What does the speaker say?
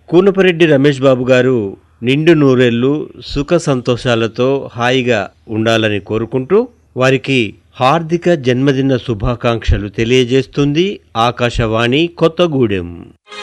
కూనపరెడ్డి రమేష్ బాబు గారు నిండు నూరేళ్లు సుఖ సంతోషాలతో హాయిగా ఉండాలని కోరుకుంటూ వారికి హార్దిక జన్మదిన శుభాకాంక్షలు తెలియజేస్తుంది ఆకాశవాణి కొత్తగూడెం.